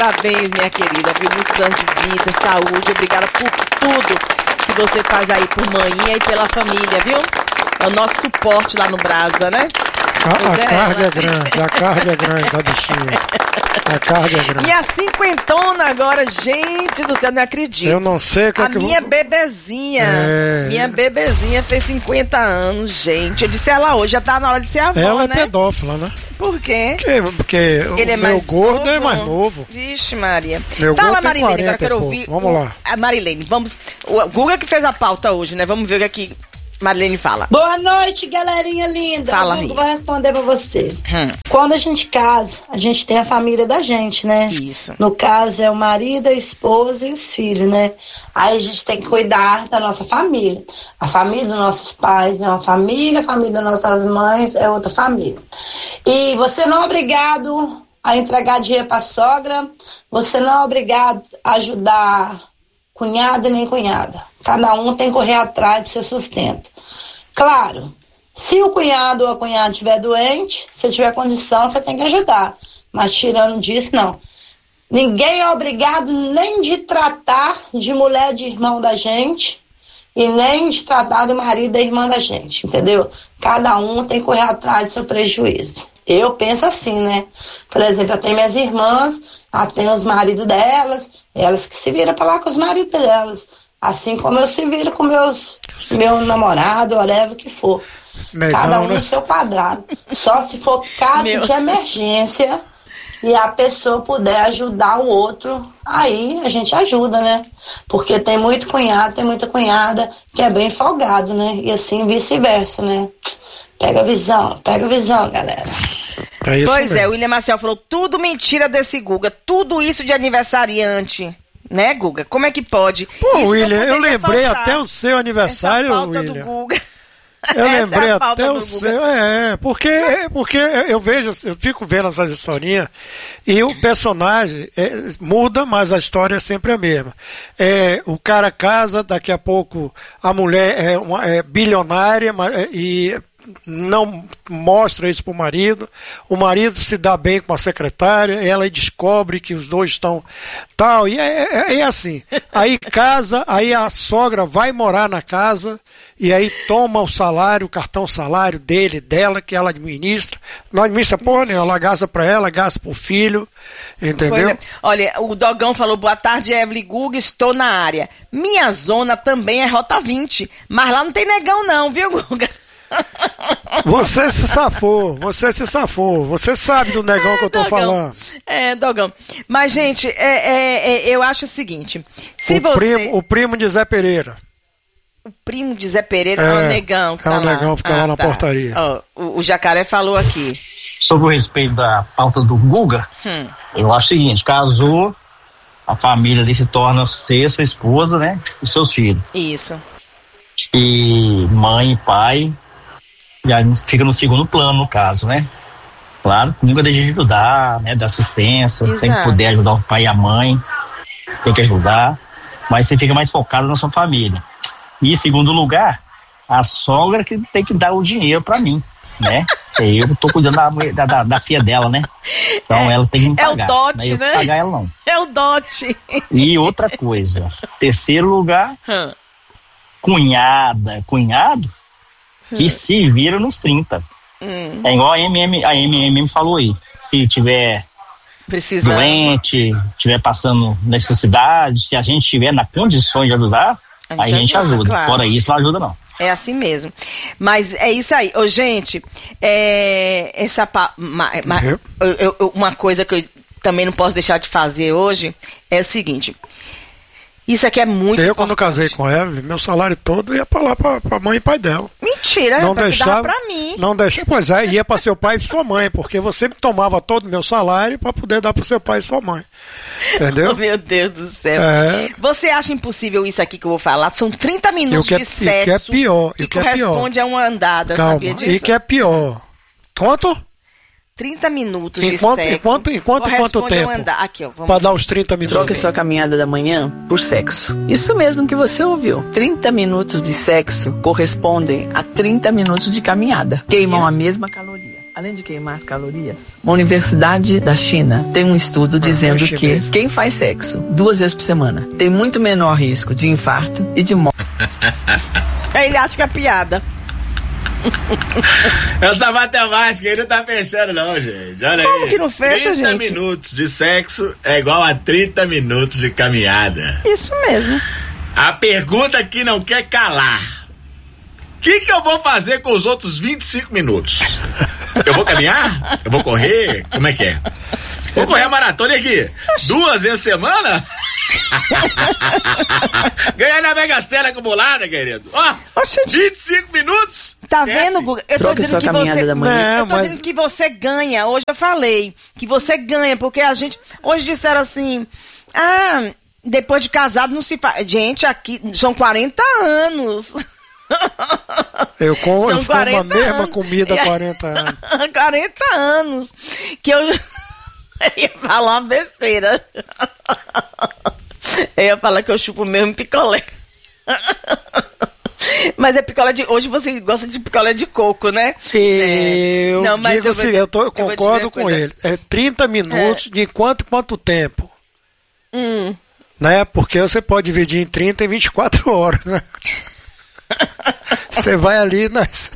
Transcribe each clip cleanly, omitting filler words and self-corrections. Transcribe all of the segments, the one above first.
Parabéns, minha querida, viu? Muitos anos de vida, saúde, obrigada por tudo que você faz aí por manhã e pela família, viu? É o nosso suporte lá no Brasa, né? A carga é grande da bichinha. A carga é grande. E a cinquentona agora, gente do céu, não acredito. Eu não sei o que a minha bebezinha. Minha bebezinha fez 50 anos, gente. Eu disse ela hoje, já tá na hora de ser avó, ela né? É pedófila, né? Por quê? Porque ele o meu gordo é mais novo. Vixe, Maria. Meu Fala, gordo tem Marilene, agora 40 eu quero ouvir. Vamos lá. A Marilene, vamos. O Guga que fez a pauta hoje, né? Vamos ver o que aqui Marilene fala. Boa noite, galerinha linda. Fala, eu vou responder pra você. Hum. Quando a gente casa, a gente tem a família da gente, né? Isso. No caso, é o marido, a esposa e os filhos, né? Aí a gente tem que cuidar da nossa família. A família dos nossos pais é uma família, a família das nossas mães é outra família. E você não é obrigado a entregar dinheiro pra sogra, você não é obrigado a ajudar cunhada nem cunhada. Cada um tem que correr atrás do seu sustento. Claro, se o cunhado ou a cunhada estiver doente, se tiver condição, você tem que ajudar. Mas tirando disso, não. Ninguém é obrigado nem de tratar de mulher de irmão da gente e nem de tratar do marido da irmã da gente, entendeu? Cada um tem que correr atrás do seu prejuízo. Eu penso assim, né? Por exemplo, eu tenho minhas irmãs, tenho os maridos delas, elas que se viram pra lá com os maridos delas. Assim como eu se viro com meu namorado, whatever que for. Legal, cada um né? no seu quadrado. Só se for caso de emergência e a pessoa puder ajudar o outro, aí a gente ajuda, né? Porque tem muito cunhado, tem muita cunhada que é bem folgado, né? E assim vice-versa, né? Pega a visão, galera. Pois é, o William Marcel falou tudo mentira desse Guga, tudo isso de aniversariante. Né, Guga? Como é que pode? Pô, isso William, eu lembrei faltar. até o seu aniversário, Essa pauta William. do Guga. Eu lembrei até o Guga. seu. Porque eu vejo, eu fico vendo essas historinhas e o personagem muda, mas a história é sempre a mesma. O cara casa, daqui a pouco a mulher é bilionária e não mostra isso pro marido, o marido se dá bem com a secretária, ela descobre que os dois estão tal, e é assim, aí casa, aí a sogra vai morar na casa, e aí toma o salário, o cartão salário dela, que ela administra, não administra porra nenhuma, ela gasta pra ela, gasta pro filho, entendeu? Olha, o Dogão falou, boa tarde, Evelyn Guga, estou na área, minha zona também é Rota 20, mas lá não tem negão não, viu, Guga? Você se safou, você sabe do negão que eu tô Dogão. falando. Dogão. Mas, gente, eu acho o seguinte, O primo de Zé Pereira. O primo de Zé Pereira é o negão que tá lá. Negão, fica lá na portaria. O Jacaré falou aqui. Sobre o respeito da pauta do Guga, eu acho o seguinte, casou, a família ali se torna ser sua esposa, né, e seus filhos. Isso. E mãe e pai já fica no segundo plano, no caso, né? Claro, nunca deixa de ajudar, né? Dar assistência, Exato. sempre puder ajudar o pai e a mãe, tem que ajudar, mas você fica mais focado na sua família. E em segundo lugar, a sogra que tem que dar o dinheiro pra mim, né? Eu tô cuidando da filha dela, né? Então ela tem que me pagar. É o dote, né? Pagar ela não. É o dote. E outra coisa, terceiro lugar, cunhado, que se vira nos 30. É igual a MMM falou aí. Se tiver precisando, doente, tiver passando necessidade, se a gente tiver na condição de ajudar, a gente ajuda. Claro. Fora isso, não ajuda não. É assim mesmo. Mas é isso aí. Ô, gente, uma coisa que eu também não posso deixar de fazer hoje é o seguinte. Isso aqui é muito Eu, importante. quando casei com ela, meu salário todo ia pra lá, pra mãe e pai dela. Mentira, não deixava pra mim. Não deixava, pois ia pra seu pai e sua mãe, porque você tomava todo o meu salário pra poder dar pro seu pai e sua mãe. Entendeu? Oh, meu Deus do céu. Você acha impossível isso aqui que eu vou falar? São 30 minutos de sexo. E que é pior. Que corresponde a uma andada, Calma, sabia disso? E que é pior. Quanto? 30 minutos de sexo. Enquanto quanto tempo? Aqui, ó. Para dar os 30 minutos. Troque sua caminhada da manhã por sexo. Isso mesmo que você ouviu. 30 minutos de sexo correspondem a 30 minutos de caminhada. Queimam a mesma caloria. Além de queimar as calorias, uma universidade da China tem um estudo dizendo que quem faz sexo 2 vezes por semana tem muito menor risco de infarto e de morte. Ele acha que é piada. Essa matemática aí não tá fechando não, gente. Olha Como aí. que não fecha, 30 gente? minutos de sexo é igual a 30 minutos de caminhada. Isso mesmo. A pergunta que não quer calar. O que eu vou fazer com os outros 25 minutos? Eu vou caminhar? Eu vou correr? Como é que é? Vou correr a maratona aqui 2 vezes por semana? Ganhar na Mega Sena acumulada, querido. Ó, 25 minutos. Tá vendo, Guga? Eu tô dizendo que você... Eu tô dizendo que você ganha. Hoje eu falei que você ganha, porque a gente... Hoje disseram assim... depois de casado não se faz... Gente, aqui são 40 anos. Eu como a mesma comida há 40 anos. 40 anos. Que eu ia falar uma besteira. Eu ia falar que eu chupo o mesmo picolé. Mas é picolé de... Hoje você gosta de picolé de coco, né? Eu digo assim, eu concordo com ele. É 30 minutos de quanto tempo? Né? Porque você pode dividir em 30 e 24 horas, né? Você vai ali nas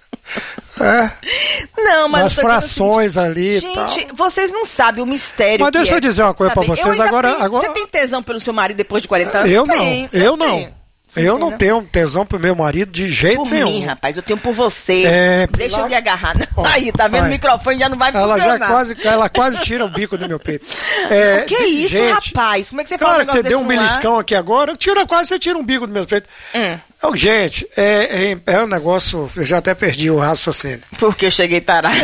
nas frações ali. Gente, vocês não sabem o mistério. Mas deixa eu dizer uma coisa pra vocês agora. Você tem tesão pelo seu marido depois de 40 anos? Eu não tenho tesão pro meu marido de jeito nenhum. Por mim, rapaz, eu tenho por você. Deixa eu lhe agarrar. Aí, tá vendo? O microfone já não vai funcionar. Ela quase tira o bico do meu peito. O que é isso, rapaz? Como é que você fala? Claro que você deu um beliscão aqui agora. Você tira um bico do meu peito. Gente, é um negócio... Eu já até perdi o raciocínio. Porque eu cheguei tarado.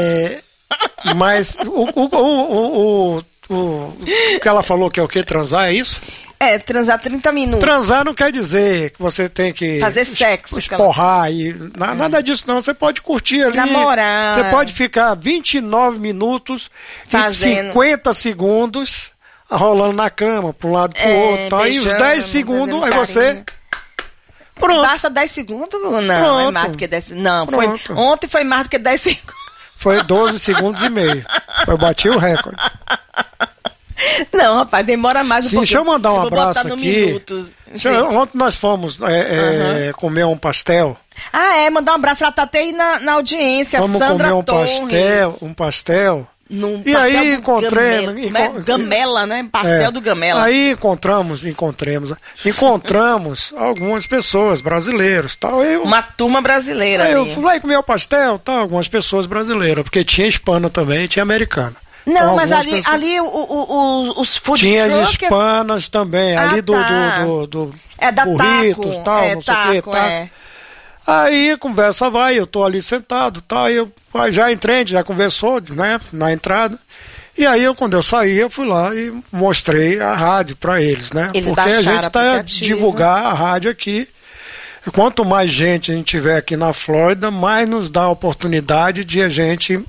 Mas o que ela falou que é o quê? Transar, é isso? Transar 30 minutos. Transar não quer dizer que você tem que... fazer sexo. Esporrar e... Nada disso não. Você pode curtir ali. Namorar. Você pode ficar 29 minutos e 50 segundos rolando na cama, para um lado pro outro. Tá? E os 10 segundos, aí você... Pronto. Basta 10 segundos? Não, é mais do que 10 segundos. Não, ontem foi mais do que 10 segundos. Foi 12 segundos e meio. Eu bati o recorde. Não, rapaz, demora mais um pouquinho. Deixa eu mandar um abraço aqui. Ontem nós fomos comer um pastel. Mandar um abraço. Ela tá até aí na audiência. Vamos Sandra comer Torres. um pastel. E aí encontrei... Gamela, né? Pastel do Gamela. Aí encontramos algumas pessoas brasileiras, tal. Uma turma brasileira. Aí eu fui lá e comer o pastel, tal, algumas pessoas brasileiras, porque tinha hispana também e tinha americana. Não, então, mas ali os food tinha as hispanas também, ali do da burritos, taco, tal, não sei o que, tá. Aí conversa vai, eu tô ali sentado, tal, eu já entrei, já conversou, né, na entrada. E aí quando eu saí, eu fui lá e mostrei a rádio para eles, né? Porque a gente tá divulgar a rádio aqui. E quanto mais gente a gente tiver aqui na Flórida, mais nos dá a oportunidade de a gente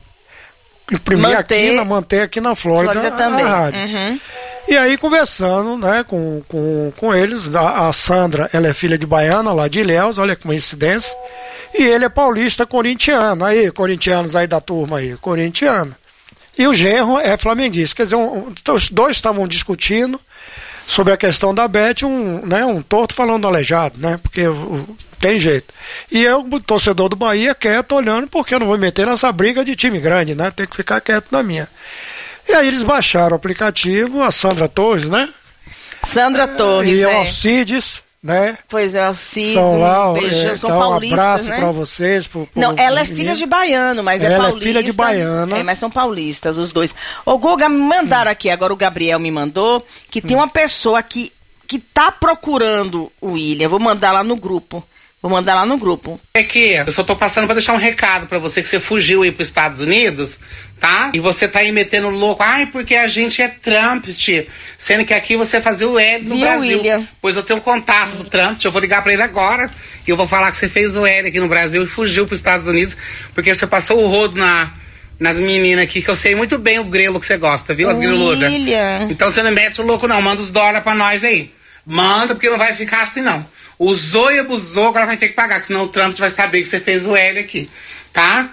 manter aqui na Flórida também. A rádio. E aí conversando, né, com eles, a Sandra, ela é filha de baiana lá de Ilhéus, olha que coincidência, e ele é paulista corintiano, aí, corintianos aí da turma aí, corintiano. E o genro é flamenguista, quer dizer, os dois estavam discutindo sobre a questão da Beth, um torto falando aleijado, né, porque tem jeito. E eu, torcedor do Bahia, quieto, olhando, porque eu não vou me meter nessa briga de time grande, né, tem que ficar quieto na minha. E aí eles baixaram o aplicativo, a Sandra Torres, né? Sandra Torres, e o Alcides, né? Pois é, Alcides, beijão, são paulistas, um abraço, né? Pra vocês. Não, ela é filha de baiano, mas é paulista. Ela é filha de baiana. Mas são paulistas, os dois. Ô, Guga, me mandaram aqui, agora o Gabriel me mandou, que tem uma pessoa que tá procurando o William. Vou mandar lá no grupo. É que eu só tô passando pra deixar um recado pra você, que você fugiu aí pros Estados Unidos, tá? E você tá aí metendo louco. Porque a gente é Trump, sendo que aqui você fazia o L no Brasil. William? Pois eu tenho um contato do Trump, eu vou ligar pra ele agora e eu vou falar que você fez o L aqui no Brasil e fugiu pros Estados Unidos, porque você passou o rodo nas meninas aqui, que eu sei muito bem o grelo que você gosta, viu, as greludas? Então você não mete o louco não, manda os dólares pra nós aí. Manda, porque não vai ficar assim não. Usou e abusou, agora vai ter que pagar, que senão o Trump vai saber que você fez o L aqui, tá?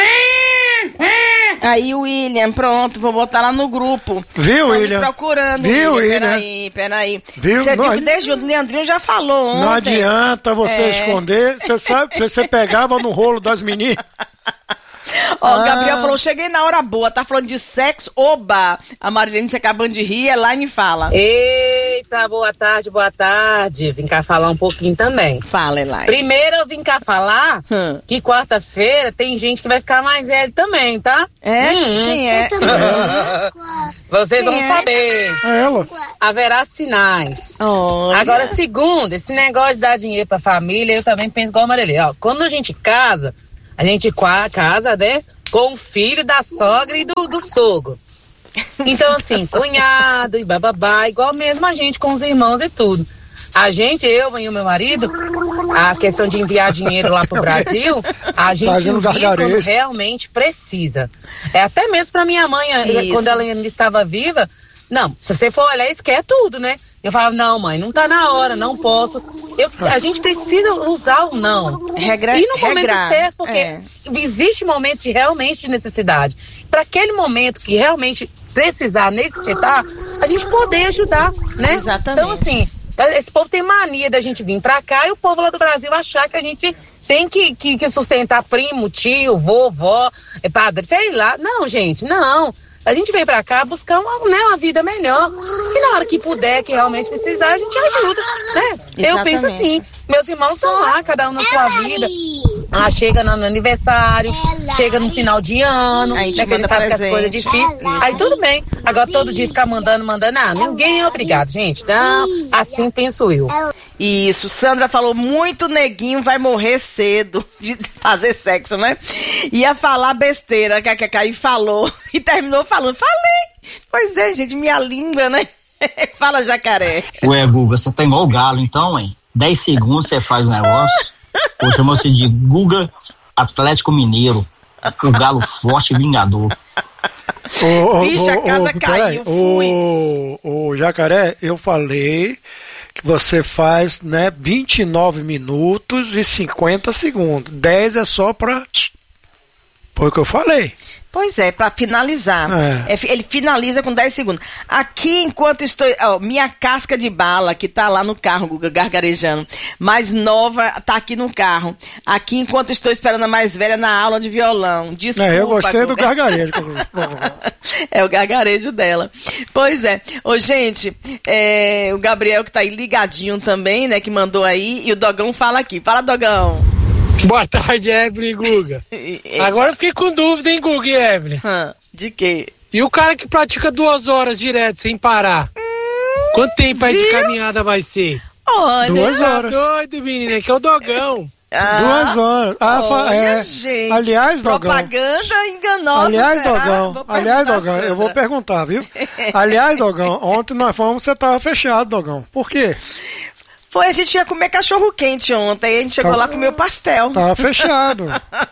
Aí, William, pronto, vou botar lá no grupo. Viu, William? Me procurando. Viu, William? Peraí. Viu? Você viu que desde o Leandrinho já falou ontem. Não adianta você esconder. Você sabe, você pegava no rolo das meninas. Ó, o Gabriel falou, cheguei na hora boa, tá falando de sexo, oba! A Marilene se acabando de rir, Elaine fala. Eita, boa tarde. Vim cá falar um pouquinho também. Fala, Elaine. Primeiro eu vim cá falar que quarta-feira tem gente que vai ficar mais velho também, tá? Quem é? Vocês vão saber. Ela. Haverá sinais. Olha. Agora, segundo, esse negócio de dar dinheiro pra família, eu também penso igual a Marilene. Ó, quando a gente casa, né, com o filho da sogra e do sogro. Então, assim, cunhado e bababá, igual mesmo a gente com os irmãos e tudo. A gente, eu e o meu marido, a questão de enviar dinheiro lá pro Brasil, a gente envia quando realmente precisa. É até mesmo pra minha mãe, quando ela ainda estava viva, não, se você for olhar, isso quer tudo, né? Eu falava, não, mãe, não tá na hora, não posso. A gente precisa usar o não. E no momento certo, porque existe momentos realmente de necessidade. Para aquele momento que realmente necessitar, a gente poder ajudar, né? Exatamente. Então, assim, esse povo tem mania da gente vir pra cá e o povo lá do Brasil achar que a gente tem que sustentar primo, tio, vovó, padre, sei lá. Não, gente, não. A gente vem pra cá buscar uma vida melhor. E na hora que puder, que realmente precisar, a gente ajuda, né? Exatamente. Eu penso assim, meus irmãos estão lá, cada um na sua vida. Chega no aniversário, chega no final de ano, né, que ele sabe que as coisas difíceis. Aí tudo bem. Agora todo dia ficar mandando, ninguém é obrigado, gente. Não, assim penso eu. Isso, Sandra falou, muito neguinho vai morrer cedo de fazer sexo, né? Ia falar besteira, e falou, e terminou falando, falei. Pois é, gente, minha língua, né? Fala, Jacaré. Ué, Guga, você tá igual o Galo, então, hein? 10 segundos você faz o negócio. Ou chamou-se de Guga Atlético Mineiro, o Galo forte e vingador. Vixe, a casa caiu, fui. O Jacaré, eu falei que você faz, né, 29 minutos e 50 segundos. 10 é só pra... Foi o que eu falei. Pois é, pra finalizar. Ele finaliza com 10 segundos. Aqui, enquanto estou... minha casca de bala, que tá lá no carro, Guga, gargarejando. Mais nova, tá aqui no carro. Aqui, enquanto estou esperando a mais velha na aula de violão. Desculpa, eu gostei Guga. do gargarejo. É o gargarejo dela. Pois é. Ô, gente, o Gabriel que tá aí ligadinho também, né, que mandou aí. E o Dogão fala aqui. Fala, Dogão. Boa tarde, Evelyn e Guga. Agora eu fiquei com dúvida, hein, Guga e Evelyn? De quê? E o cara que pratica 2 horas direto, sem parar? Quanto tempo aí de caminhada vai ser? Olha. 2 horas. Tá doido, menina, que é o Dogão. 2 horas. Olha, gente. Aliás, Dogão. Propaganda enganosa. Aliás, Dogão, eu vou perguntar, viu? Aliás, Dogão, ontem nós fomos, você tava fechado, Dogão. Por quê? Foi, a gente ia comer cachorro quente ontem, a gente chegou lá e comeu pastel. Tava fechado.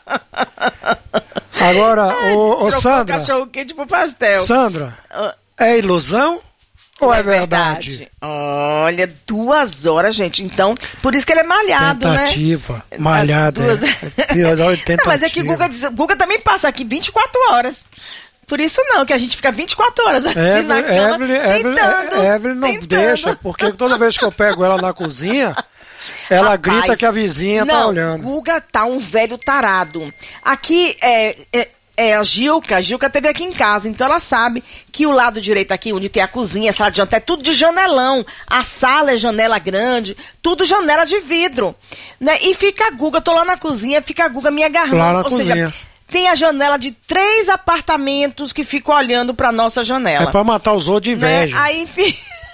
Agora, ô Sandra. Cachorro quente pro pastel. Sandra, é ilusão ou é verdade? Olha, 2 horas, gente. Então, por isso que ele é malhado, tentativa, né? Malhado. Não, mas é que Guga também passa aqui 24 horas. Por isso não, que a gente fica 24 horas aqui na cama Evelyn não deixa, porque toda vez que eu pego ela na cozinha, ela grita que a vizinha tá olhando. Guga tá um velho tarado. Aqui a Gilca teve aqui em casa, então ela sabe que o lado direito aqui, onde tem a cozinha, a sala de jantar, é tudo de janelão. A sala é janela grande, tudo janela de vidro. Né? E fica a Guga, tô lá na cozinha, fica a Guga me agarrando. Lá na cozinha. Seja, tem a janela de 3 apartamentos que ficam olhando pra nossa janela. É pra matar os outros de inveja. Né? Aí, enfim...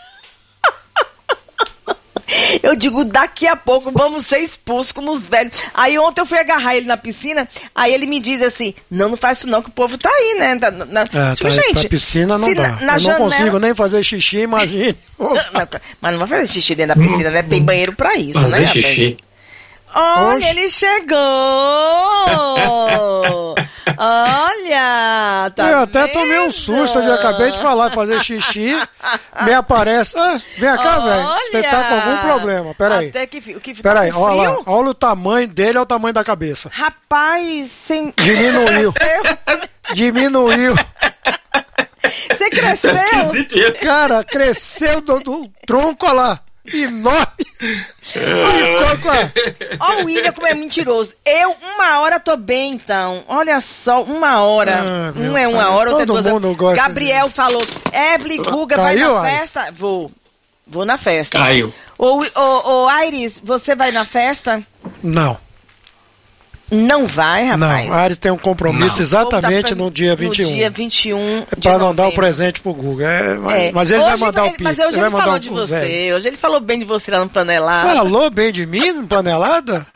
Eu digo, daqui a pouco vamos ser expulsos como os velhos. Aí ontem eu fui agarrar ele na piscina, aí ele me diz assim, não faz isso não, que o povo tá aí, né? Gente, pra piscina não dá. Eu não consigo nem fazer xixi, imagina. Mas não vai fazer xixi dentro da piscina, né? Tem banheiro pra isso, fazer né? Fazer xixi. Olha, ele chegou! Olha! Olha, tá eu até vendo? Tomei um susto, eu acabei de falar, fazer xixi, me aparece, vem cá, velho, você tá com algum problema, peraí. Até que o que Peraí, tá olha frio? lá, olha o tamanho dele, é o tamanho da cabeça. Rapaz, sem... Diminuiu. Diminuiu. Você cresceu? Cara, cresceu do tronco, olha lá. Enorme. Olha o William como é mentiroso. Eu, 1 hora, tô bem, então. Olha só, 1 hora. Um é 1 hora, outra é 2 horas. Gabriel falou, Evelyn Guga vai na festa? Vou na festa. Caiu. Ô, Iris, você vai na festa? Não. Não vai, rapaz? Não, a Ares tem um compromisso exatamente no dia 21. No dia 21 é pra não dar o presente pro Guga. Mas ele vai mandar o pix. Mas hoje ele falou de você. Hoje ele falou bem de você lá no Panelada. Falou bem de mim no Panelada?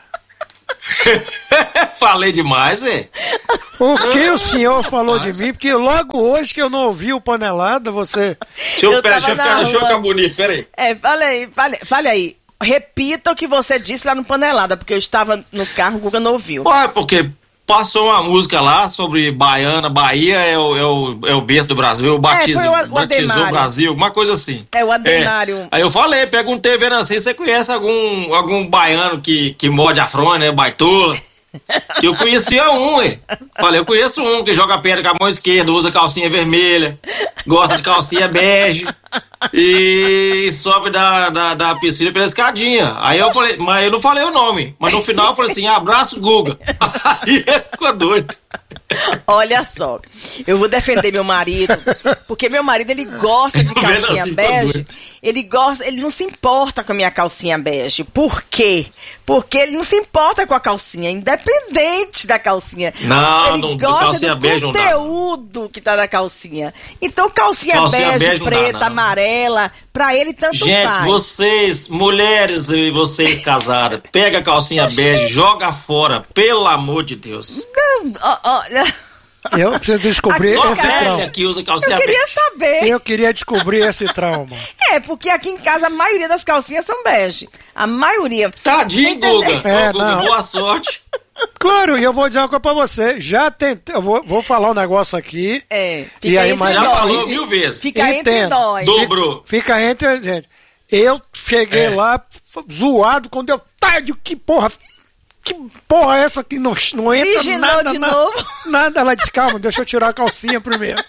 Falei demais, O que o senhor falou de mim? Porque logo hoje que eu não ouvi o Panelada, você... Deixa eu ficar bonito, peraí. Fale aí. Repita o que você disse lá no Panelada, porque eu estava no carro, o Guga não ouviu. Porque passou uma música lá sobre Baiana, Bahia é o berço do Brasil, batizou o Brasil, uma coisa assim. É o Ademário. Aí eu falei, perguntei, vendo assim, você conhece algum baiano que morde a fronha, né, baitola? Que eu conhecia Falei, eu conheço um que joga pedra com a mão esquerda, usa calcinha vermelha, gosta de calcinha bege e sobe da piscina pela escadinha. Aí eu falei, mas eu não falei o nome, mas no final eu falei assim, abraço Guga. Aí ele ficou doido. Olha só, eu vou defender meu marido, porque meu marido, ele gosta de calcinha bege, ele não se importa com a minha calcinha bege. Por quê? Porque ele não se importa com a calcinha, independente da calcinha. Ele gosta do bege conteúdo que tá na calcinha. Então calcinha bege, preta, amarela, pra ele tanto faz. Gente, vocês, mulheres e vocês casadas, pega a calcinha bege, joga fora, pelo amor de Deus. Olha... Eu preciso descobrir esse trauma. Que usa calcinha eu queria saber. Eu queria descobrir esse trauma. Porque aqui em casa a maioria das calcinhas são bege. A maioria. Tadinho, Guga. Guga, boa sorte. Claro, e eu vou dizer uma coisa pra você. Já tentei, eu vou falar um negócio aqui. E aí, mas já falou 1000 vezes. Fica entre nós. Dobrou. Fica entre a gente. Eu cheguei lá zoado quando eu... Que porra... Que porra é essa que não entra nada, nada? Ela disse, calma, deixa eu tirar a calcinha primeiro.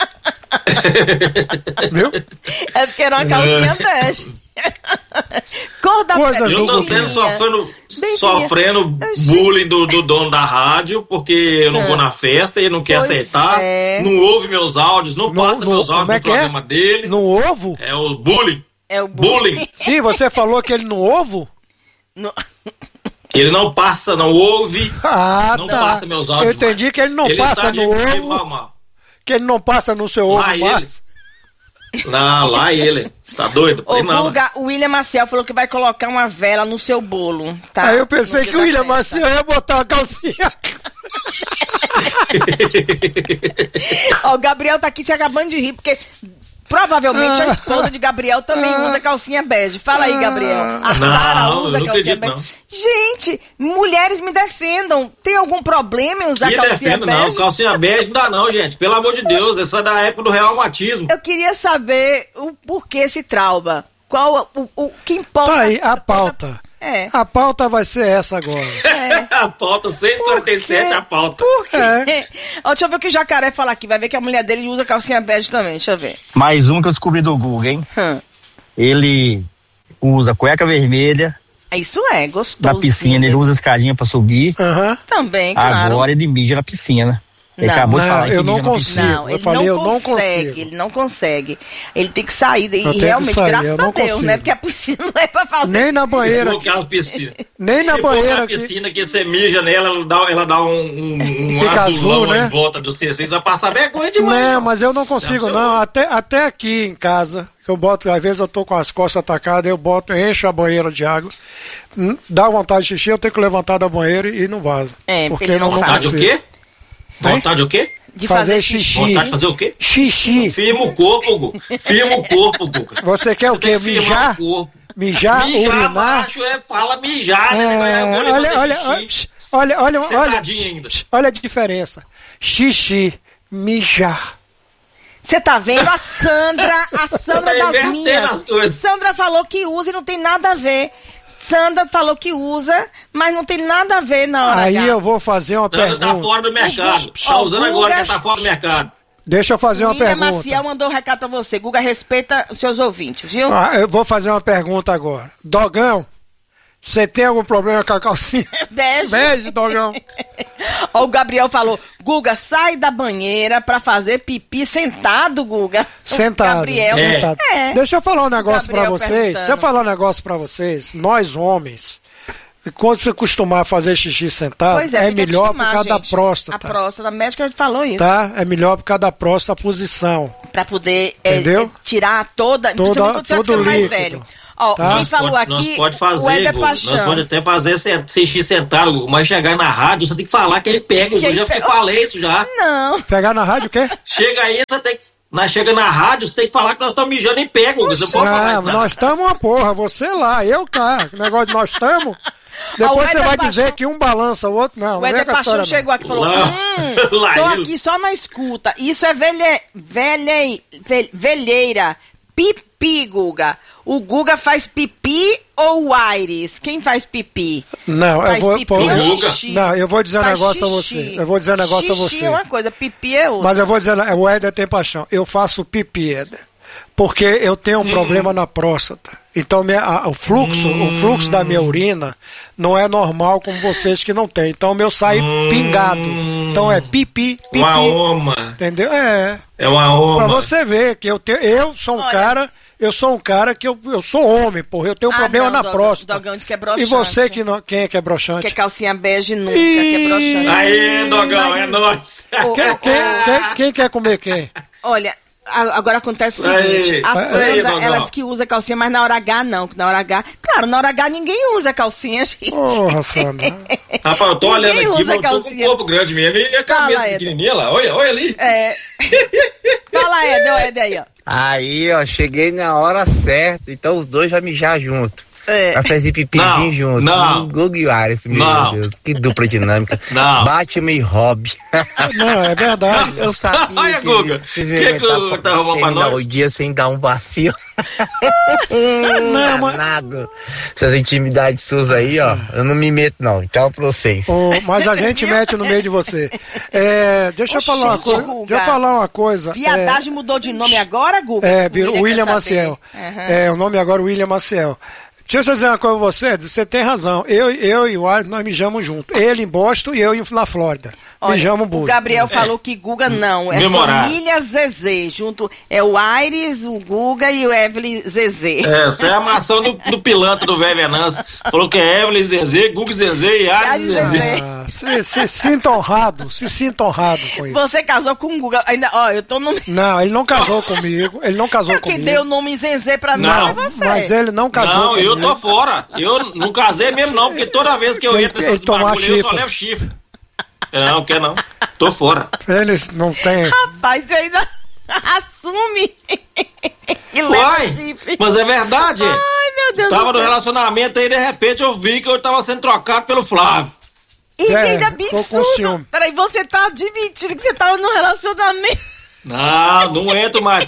Viu? É porque era uma calcinha bege. Cor da pele. Eu tô sofrendo bullying do dono da rádio, porque eu não vou na festa, ele não quer aceitar, não ouve meus áudios, não passa meus áudios no programa dele. No ovo? É o bullying. É o bullying. Sim, você falou que ele não ouve? Ele não passa, não ouve, não passa meus áudios. Eu entendi mais. Que ele não ele passa no ovo, que ele não passa no seu ovo mais. Lá ele. Você tá doido? Guga, o William Maciel falou que vai colocar uma vela no seu bolo, tá? Aí eu pensei que o William Maciel ia botar uma calcinha. O Gabriel tá aqui se acabando de rir, porque... Provavelmente a esposa de Gabriel também usa calcinha bege. Fala aí, Gabriel. A Sara usa calcinha bege. Não. Gente, mulheres me defendam. Tem algum problema em usar calcinha bege? Não, calcinha bege não dá não, gente. Pelo amor de Deus, essa é da época do reumatismo. Eu queria saber o porquê esse trauma. Qual o que importa? Tá aí, a pauta. A pauta vai ser essa agora. A pauta, 6h47, a pauta. Por quê? Deixa eu ver o que o Jacaré fala aqui. Vai ver que a mulher dele usa calcinha bege também. Deixa eu ver. Mais um que eu descobri do Google, hein? Ele usa cueca vermelha. Isso é, gostoso. Na piscina, ele usa escadinha pra subir. Também, claro. Agora ele mija na piscina. Ele acabou de falar que eu não consigo. Ele não consegue. Ele tem que sair. E realmente, graças a Deus, né? Porque a piscina não é pra fazer. Nem na banheira. Nem na banheira. A piscina que você mija nela, ela dá um azulão, né? Em volta do C6. Vai passar vergonha demais. Não, mas eu não consigo, não. Até aqui em casa, eu boto, às vezes eu tô com as costas atacadas, eu encho a banheira de água. Dá vontade de xixi, eu tenho que levantar da banheira e não vaza. Porque não vontade o quê? Vontade o quê? De fazer xixi. Vontade de fazer o quê? Xixi. Firma o corpo, Guga. Firma o corpo, Guga. Você quer o quê? Mijar? Mijar, urinar? Macho, fala mijar, né? Olha a diferença. xixi, mijar. Você tá vendo? A Sandra das minhas. Sandra falou que usa e não tem nada a ver. Sandra falou que usa, mas não tem nada a ver na hora. Aí eu vou fazer uma pergunta. Sandra tá fora do mercado. Tá usando agora que tá fora do mercado. Deixa eu fazer uma pergunta. William Maciel mandou um recado pra você. Guga, respeita os seus ouvintes, viu? Eu vou fazer uma pergunta agora. Dogão, você tem algum problema com a calcinha? Beijo, Dogão. Ó, o Gabriel falou, Guga, sai da banheira pra fazer pipi sentado, Guga. Sentado. Gabriel. Sentado. Deixa eu falar um negócio pra vocês. perguntando. Se eu falar um negócio pra vocês, nós homens, quando você costumar fazer xixi sentado, é melhor por causa da próstata. A próstata, a médica já falou isso. Tá? É melhor por causa da próstata, a posição. Pra poder tirar todo o mais líquido. velho. Ó, Tá? quem falou aqui, nós pode o fazer, Éder Guga, Paixão. nós pode até fazer xixi sentado, mas chegar na rádio, você tem que falar que ele pega. Eu já falei isso já. Não. Pegar na rádio o quê? Chega aí, você tem que... Chega na rádio, você tem que falar que nós estamos mijando em pé, Guga. Você pode falar isso, nós estamos uma porra, você lá, eu cá. O negócio de nós estamos... Depois você vai dizer que um balança o outro, não. O Éder Paixão chegou aqui e falou, tô aqui só na escuta. Isso é velheira. Pipi, Guga. O Guga faz pipi ou o Aires? Quem faz pipi? Não, faz eu vou... pipi ou xixi? Não, eu vou dizer um Faz negócio xixi. a você. Eu vou dizer um negócio a você. Xixi é uma coisa, pipi é outra. Mas eu vou dizer, o Éder tem paixão. Eu faço pipi, Éder. Porque eu tenho um problema na próstata. Então o fluxo da minha urina não é normal como vocês que não tem. Então o meu sai pingado. Então é pipi. Uma oma. Entendeu? É uma oma. Pra você ver que eu sou um cara... Eu sou um cara que eu sou homem, porra. Eu tenho um problema na próstata. Dogão diz que é broxante. E você que não... Quem é que é broxante? Que é calcinha bege nunca, que é broxante. Aí, Dogão, é nóis. Quem quer comer quem? Olha... Agora acontece o seguinte, a Sandra, ela diz que usa calcinha, mas na hora H não, que na hora H, claro, na hora H ninguém usa calcinha, gente. Porra, Sandra. Rapaz, eu tô olhando aqui, mas eu tô com o corpo grande mesmo, e a cabeça pequenininha lá, olha ali. Fala, Éder aí, ó. Aí, ó, cheguei na hora certa, então os dois vão mijar junto. Vai fazer pipizinho junto. Não. Guga e Ares, meu Deus, que dupla dinâmica. Não. Batman e Robin. Não, é verdade. Eu sabia. Olha, Guga, o que o tá arrumando pra nós? O dia sem dar um vacilo. Não, nada. Essas intimidades suas aí, ó, eu não me meto, não. Tchau pra vocês. Mas a gente mete no meio de você. Deixa eu falar uma coisa. Guga. Deixa eu falar uma coisa. Viadagem mudou de nome agora, Guga? Virou William Maciel. O nome agora é William Maciel. Deixa eu dizer uma coisa pra você tem razão. Eu e o Ares, nós mijamos junto. Ele em Boston e eu na Flórida. Mijamos o Gabriel falou que Guga não. É família Zezé. Junto é o Aires, o Guga e o Evelyn Zezé. Essa é a maçã do pilantra do velho Venâncio. Falou que é Evelyn Zezé, Guga Zezé e Ares Zezé. Se sinta honrado com isso. Você casou com o Guga. Ainda, eu tô no... Não, ele não casou comigo. Ele não casou comigo. Quem deu o nome Zezé pra mim é você. Mas ele não casou comigo. Eu tô fora. Eu não casei mesmo não, porque toda vez que eu entro nessas bagulhas eu só levo chifre. Não, quer não. Tô fora. Eles não tem. Rapaz, você ainda assume. Uai, mas é verdade. Ai, meu Deus. Tava no relacionamento aí, de repente eu vi que eu tava sendo trocado pelo Flávio. E ainda absurdo. Peraí, você tá admitindo que você tava no relacionamento? Não entro mais.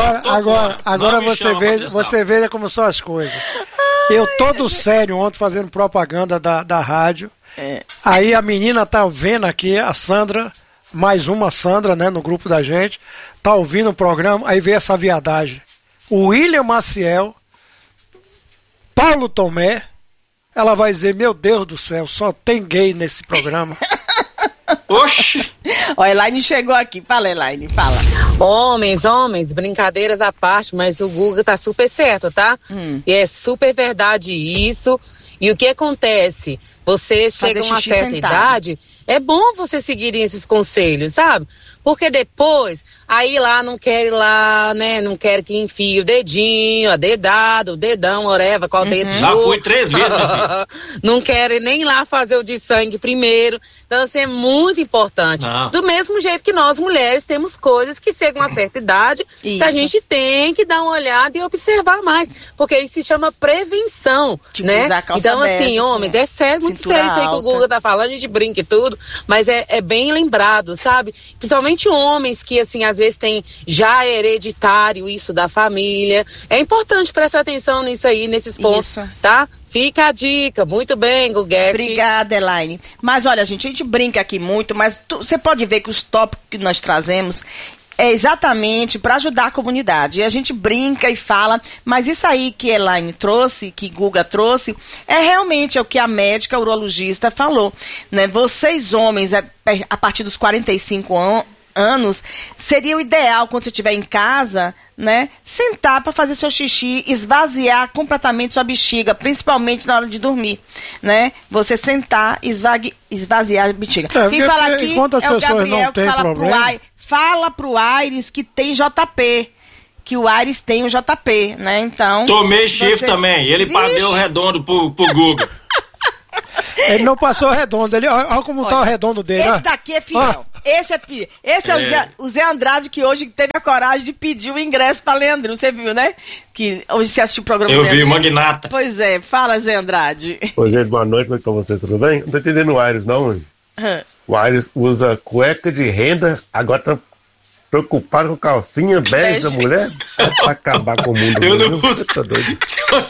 Agora você veja como são as coisas. Eu todo sério ontem fazendo propaganda da rádio. Aí a menina tá vendo aqui, a Sandra, mais uma Sandra, né, no grupo da gente, tá ouvindo o programa, aí vê essa viadagem. O William Maciel, Paulo Tomé, ela vai dizer, meu Deus do céu, só tem gay nesse programa. Oxi! Ó, a Elaine chegou aqui. Fala, Elaine, fala. Homens, brincadeiras à parte, mas o Guga tá super certo, tá? E é super verdade isso. E o que acontece? Vocês chegam a uma certa idade, é bom vocês seguirem esses conselhos, sabe? Porque depois, aí lá não quer ir lá, né? Não quer que enfie o dedinho, a dedada, o dedão, oreva, qual dedo. Já fui 3 vezes, meu filho. Não querem nem lá fazer o de sangue primeiro. Então, assim, é muito importante. Do mesmo jeito que nós, mulheres, temos coisas que chegam a uma certa idade, que a gente tem que dar uma olhada e observar mais. Porque isso se chama prevenção, né? Então, assim, homens, é sério, muito sério isso aí que o Guga tá falando, a gente brinca e tudo. mas é bem lembrado, sabe? Principalmente homens que, assim, às vezes tem já hereditário isso da família. É importante prestar atenção nisso aí, nesses pontos, tá? Fica a dica. Muito bem, Guguete. Obrigada, Elaine. Mas olha, gente, a gente brinca aqui muito, mas você pode ver que os tópicos que nós trazemos é exatamente para ajudar a comunidade. E a gente brinca e fala, mas isso aí que Elaine trouxe, que Guga trouxe, é realmente o que a médica a urologista falou, né? Vocês homens, a partir dos 45 anos, seria o ideal quando você estiver em casa, né? Sentar para fazer seu xixi, esvaziar completamente sua bexiga, principalmente na hora de dormir, né? Você sentar e esvaziar a bexiga. Quem fala aqui é o Gabriel que fala pro Ai. Fala pro Aires que tem JP. Que o Aires tem o JP, né? Então. Tomei chifre também. Ele deu redondo pro Guga. Ele não passou redondo. Olha como tá o redondo dele. Esse daqui é fiel. Esse é fiel. Esse é o Zé Andrade, que hoje teve a coragem de pedir o ingresso pra Leandro. Você viu, né? Que hoje você assistiu o programa. Eu vi, Magnata. Pois é. Fala, Zé Andrade. Oi, gente. Boa noite. Como é que tá vocês? Tudo bem? Não tô entendendo o Aires, não. O Aires usa cueca de renda, agora tá preocupado com calcinha bege da mulher? É pra acabar com o mundo. Eu não uso. Tá doido.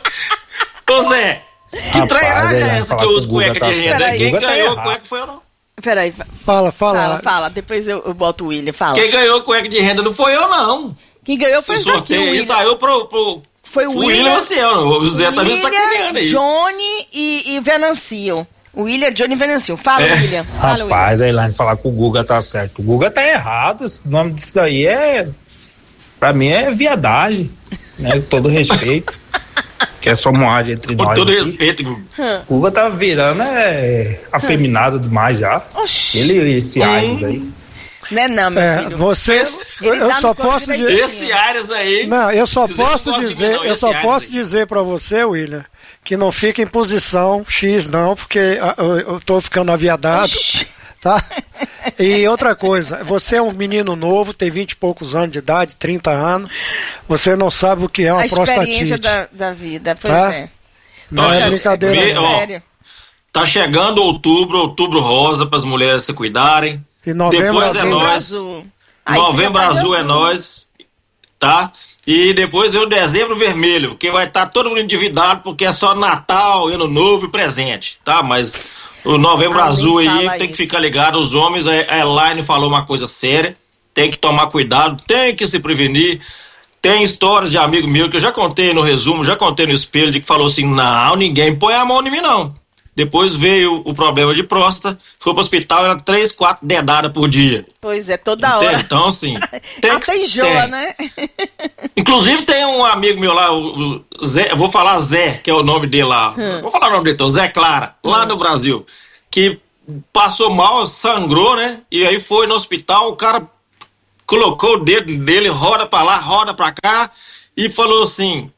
Ô Zé, que trairagem é essa que eu uso cueca de renda? Quem ganhou a cueca foi eu não. Peraí. Fala. Depois eu boto o William, fala. Quem ganhou cueca de renda não foi eu, não. Quem ganhou foi o sorteio. E saiu pro foi o William Maciel. O Zé tá me sacaneando aí. Johnny e Venancio. O William, Johnny Venancio. Fala, William. Fala, Rapaz, a Elaine falar que o Guga tá certo. O Guga tá errado. O nome disso daí pra mim é viadagem, né? Com todo respeito. Que é só moagem entre nós. Com todo aqui. Respeito, Guga. O Guga tá virando afeminado demais já. Oxi. Ele e esse Aires aí. Não é não, meu filho. Eu só posso dizer. Esse Aires aí. Não, eu só posso dizer pra você, William, que não fica em posição X não, porque eu tô ficando aviadado, tá? E outra coisa, você é um menino novo, tem 20 e poucos anos de idade, 30 anos, você não sabe o que é uma prostatite. A experiência da vida, pois tá? Não é brincadeira. Sério. Tá chegando outubro rosa para as mulheres se cuidarem. E novembro depois é nós. Novembro azul é nós, tá? E depois vem o dezembro vermelho, que vai estar todo mundo endividado, porque é só Natal, Ano Novo e presente, tá? Mas o novembro azul aí tem que ficar ligado, os homens, a Elaine falou uma coisa séria, tem que tomar cuidado, tem que se prevenir. Tem histórias de amigo meu que eu já contei no resumo, já contei no espelho, de que falou assim, não, ninguém põe a mão em mim não. Depois veio o problema de próstata, foi pro hospital, era 3, 4 dedadas por dia. Pois é, toda hora. Então, assim, tem até enjoa, né? Inclusive tem um amigo meu lá, o Zé, eu vou falar Zé, que é o nome dele lá. Vou falar o nome dele, então, Zé Clara, lá no Brasil, que passou mal, sangrou, né? E aí foi no hospital, o cara colocou o dedo dele, roda pra lá, roda pra cá, e falou assim,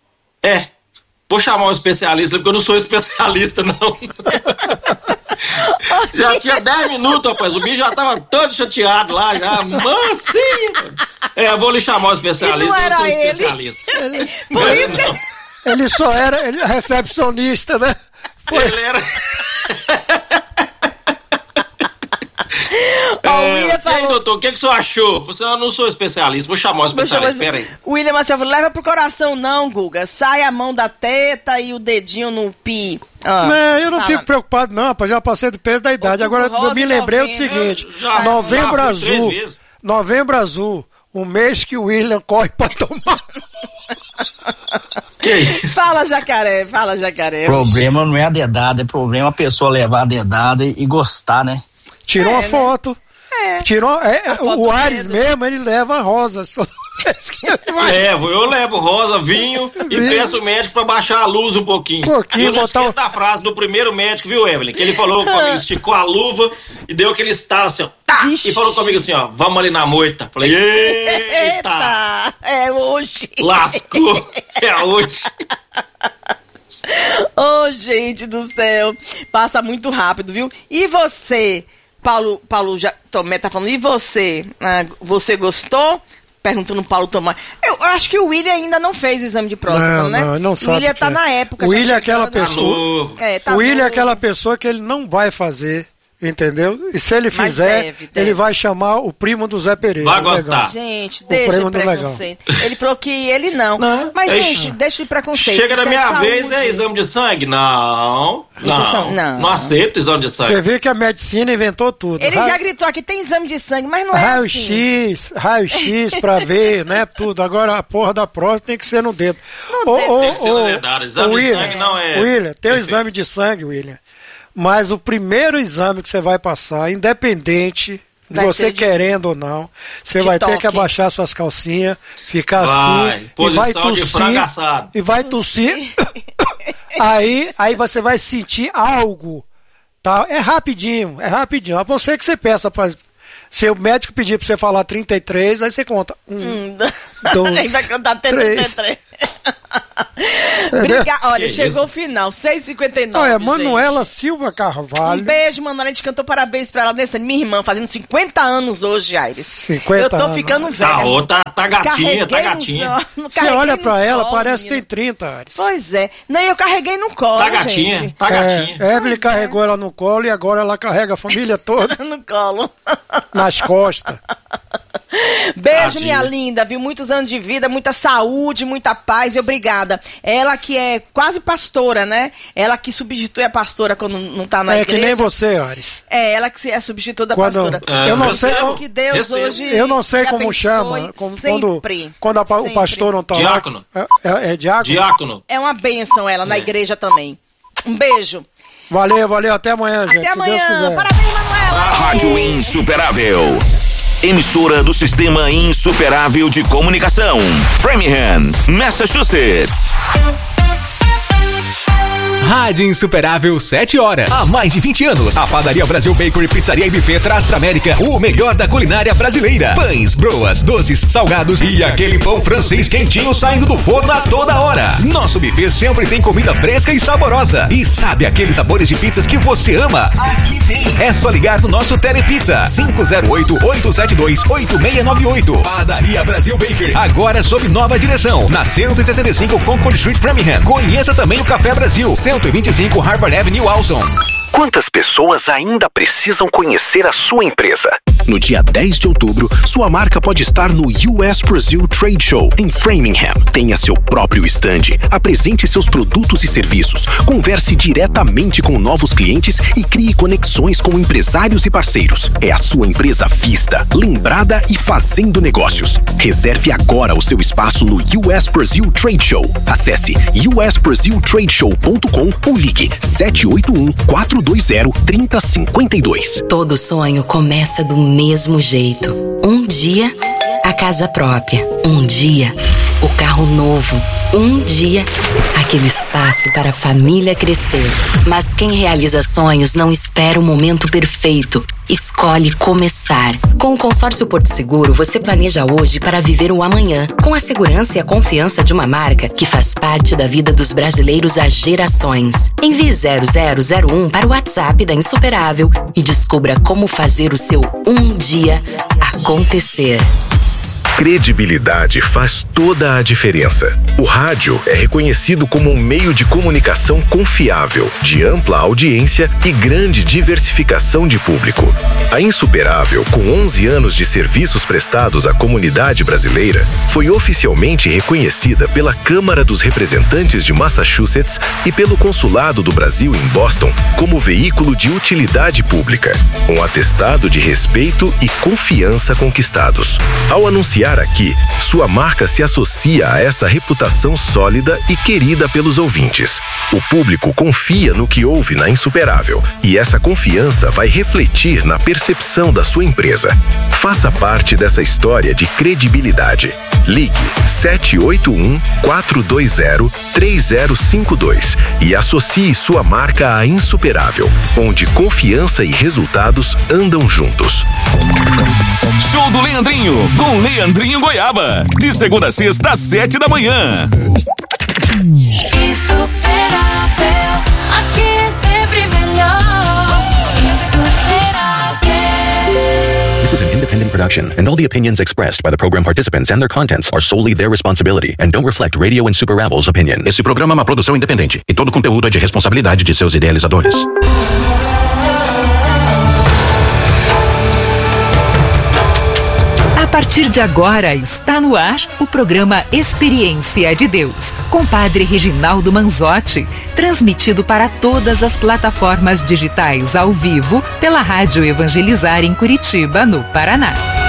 vou chamar um especialista, porque eu não sou especialista, não. Já tinha 10 minutos, rapaz. O bicho já tava todo chateado lá, já. Mansinho. Eu vou lhe chamar um especialista, eu não sou especialista. Por isso que... Ele só era recepcionista, né? Ele era... E aí, doutor, o que o senhor achou? Você não sou especialista, vou chamar o especialista, espera aí. O William Marcelo, leva pro coração não, Guga. Sai a mão da teta e o dedinho no pi. Não, eu não fico preocupado não, rapaz, já passei do peso da idade. Agora eu me lembrei do seguinte, Novembro Azul, o mês que o William corre pra tomar. Que isso? Fala, Jacaré. Problema não é a dedada, é problema a pessoa levar a dedada e gostar, né? Tirou uma foto. O Aires mesmo, ele leva rosas. Eu levo rosa, vinho e peço o médico pra baixar a luz um pouquinho. Eu não esqueço da frase do primeiro médico, viu, Evelyn? Que ele falou comigo, esticou a luva e deu aquele estalo assim, ó. Tá! E falou comigo assim, ó, vamos ali na moita. Falei, eita! É hoje. Lascou! É hoje. Ô, gente do céu. Passa muito rápido, viu? E você... Paulo Tomé tá falando, e você? Você gostou? Perguntando Paulo Tomé. Eu acho que o William ainda não fez o exame de próstata, né? Não sabe. O William tá na época. O William é aquela pessoa. Tá o William é aquela pessoa que ele não vai fazer Entendeu? E se ele fizer, deve. Ele vai chamar o primo do Zé Pereira. Vai gostar. Legal. Gente, deixa o preconceito. Ele falou que ele não. Mas, gente, deixa o preconceito. Chega na minha vez, exame de sangue? Não aceito exame de sangue. Você vê que a medicina inventou tudo. Ele já gritou aqui, tem exame de sangue, mas não é raio-x pra ver, né, tudo. Agora a porra da próstata tem que ser no dedo. Tem que ser no dedado. Exame de sangue não é... William, tem o exame de sangue, William. Mas o primeiro exame que você vai passar, independente de você querendo ou não, você vai ter que abaixar suas calcinhas, ficar assim, e vai tossir, e vai tossir. aí você vai sentir algo, tá? É rapidinho. A não ser que você peça para... Se o médico pedir pra você falar 33, aí você conta. 2, aí vai contar 33. Olha, chegou o final, 6h59. Olha, Manuela Silva Carvalho. Um beijo, Manuela. A gente cantou parabéns pra ela nessa minha irmã, fazendo 50 anos hoje, Aires. 50 Eu tô ficando velha. Tá gatinha. Você olha pra ela, parece que tem 30, Aires. Pois é. Não, eu carreguei no colo, Tá gatinha. Evelyn carregou ela no colo e agora ela carrega a família toda. No colo. Nas costas. Beijo, minha linda, viu? Muitos anos de vida, muita saúde, muita paz e obrigada. Ela que é quase pastora, né? Ela que substitui a pastora quando não tá na igreja. É que nem você, Ares. É, ela que é substituta da pastora. Eu não sei que Deus hoje eu não sei como chama. Quando o pastor não tá diácono. Lá. É diácono? Diácono. É uma bênção ela na igreja também. Um beijo. Valeu. Até amanhã, gente. Até amanhã. Se Deus quiser. Parabéns, Manuela. Rádio Insuperável. Emissora do Sistema Insuperável de Comunicação. Framingham, Massachusetts. Rádio Insuperável, 7 horas. Há mais de 20 anos, a Padaria Brasil Bakery, Pizzaria e Buffet traz pra América o melhor da culinária brasileira. Pães, broas, doces, salgados e aquele pão francês quentinho saindo do forno a toda hora. Nosso buffet sempre tem comida fresca e saborosa. E sabe aqueles sabores de pizzas que você ama? Aqui tem. É só ligar no nosso Telepizza, 508-872-8698. Padaria Brasil Bakery, agora sob nova direção, na 165 Concord Street, Framingham. Conheça também o Café Brasil, 125 Harvard Avenue, Alson. Quantas pessoas ainda precisam conhecer a sua empresa? No dia 10 de outubro, sua marca pode estar no US Brazil Trade Show, em Framingham. Tenha seu próprio stand, apresente seus produtos e serviços, converse diretamente com novos clientes e crie conexões com empresários e parceiros. É a sua empresa vista, lembrada e fazendo negócios. Reserve agora o seu espaço no US Brazil Trade Show. Acesse usbrasiltradeshow.com ou ligue 781-420-3052. Todo sonho começa do mesmo jeito. Um dia, a casa própria. Um dia, o carro novo. Um dia, aquele espaço para a família crescer. Mas quem realiza sonhos não espera o momento perfeito. Escolhe começar. Com o consórcio Porto Seguro, você planeja hoje para viver o amanhã, com a segurança e a confiança de uma marca que faz parte da vida dos brasileiros há gerações. Envie 0001 para o WhatsApp da Insuperável e descubra como fazer o seu um dia acontecer. Credibilidade faz toda a diferença. O rádio é reconhecido como um meio de comunicação confiável, de ampla audiência e grande diversificação de público. A Insuperável, com 11 anos de serviços prestados à comunidade brasileira, foi oficialmente reconhecida pela Câmara dos Representantes de Massachusetts e pelo Consulado do Brasil em Boston como veículo de utilidade pública, um atestado de respeito e confiança conquistados. Ao anunciar aqui, sua marca se associa a essa reputação sólida e querida pelos ouvintes. O público confia no que ouve na Insuperável e essa confiança vai refletir na percepção da sua empresa. Faça parte dessa história de credibilidade. Ligue 781-420-3052 e associe sua marca à Insuperável, onde confiança e resultados andam juntos. Show do Leandrinho, com Leandrinho Goiaba. De segunda a sexta, às 7 da manhã. Insuperável, aqui é sempre melhor. Insuperável. This is an independent production, and all the opinions expressed by the program participants and their contents are solely their responsibility and don't reflect Radio Insuperavel's opinion. Esse programa é uma produção independente e todo conteúdo é de responsabilidade de seus idealizadores. partir de agora está no ar o programa Experiência de Deus, com Padre Reginaldo Manzotti, transmitido para todas as plataformas digitais ao vivo pela Rádio Evangelizar em Curitiba, no Paraná.